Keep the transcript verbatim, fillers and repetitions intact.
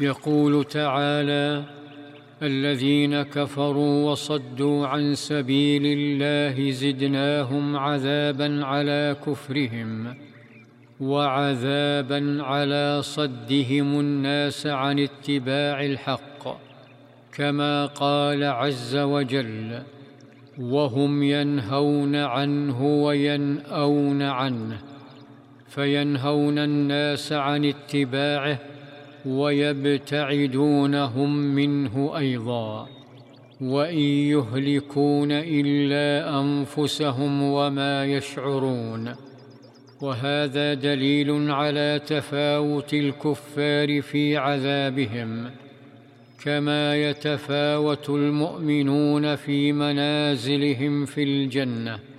يقول تعالى: الذين كفروا وصدوا عن سبيل الله زدناهم عذابا على كفرهم وعذابا على صدهم الناس عن اتباع الحق، كما قال عز وجل: وهم ينهون عنه وينأون عنه، فينهون الناس عن اتباعه ويبتعدونهم منه أيضا، وإن يهلكون إلا أنفسهم وما يشعرون. وهذا دليل على تفاوت الكفار في عذابهم، كما يتفاوت المؤمنون في منازلهم في الجنة.